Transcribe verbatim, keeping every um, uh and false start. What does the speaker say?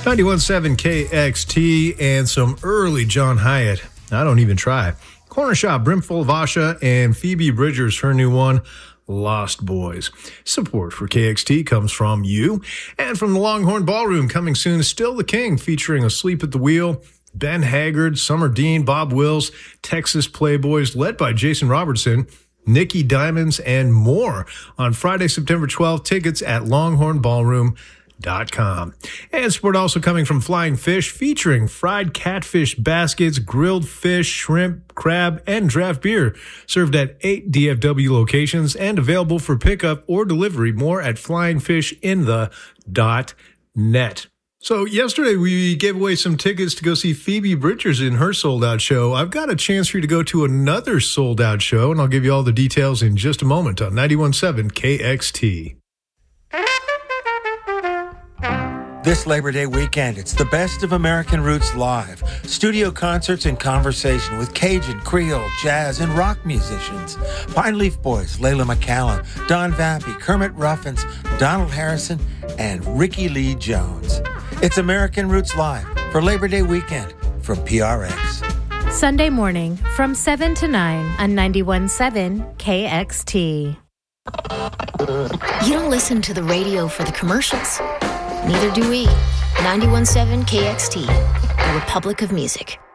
ninety-one point seven K X T and some early John Hyatt. I don't even try. Corner Shop, Brimful of Asha, and Phoebe Bridgers, her new one, Lost Boys. Support for K X T comes from you and from the Longhorn Ballroom. Coming soon, Still the King, featuring Asleep at the Wheel, Ben Haggard, Summer Dean, Bob Wills, Texas Playboys, led by Jason Robertson, Nikki Diamonds, and more on Friday, September twelfth. Tickets at longhorn ballroom dot com. And support also coming from Flying Fish, featuring fried catfish baskets, grilled fish, shrimp, crab, and draft beer, served at eight D F W locations and available for pickup or delivery. More at flying fish in the dot net. So yesterday we gave away some tickets to go see Phoebe Bridgers in her sold-out show. I've got a chance for you to go to another sold-out show, and I'll give you all the details in just a moment on ninety-one point seven K X T. This Labor Day weekend, it's the best of American Roots live. Studio concerts and conversation with Cajun, Creole, jazz, and rock musicians. Pine Leaf Boys, Layla McCallum, Don Vappy, Kermit Ruffins, Donald Harrison, and Ricky Lee Jones. It's American Roots Live for Labor Day weekend from P R X. Sunday morning from seven to nine on ninety-one point seven K X T. You don't listen to the radio for the commercials. Neither do we. ninety-one point seven K X T, the Republic of Music.